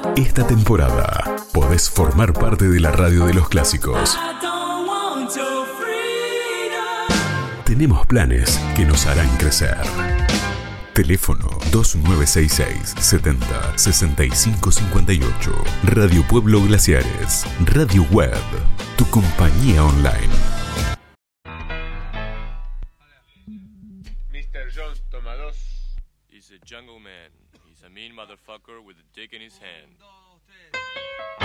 Esta temporada podés formar parte de la radio de los clásicos. Tenemos planes que nos harán crecer. Teléfono 2966 70 65 58. Radio Pueblo Glaciares. Radio Web. Tu compañía online. Mr. Jones, toma 2. He's a jungle man. He's a mean motherfucker with a dick in his hand.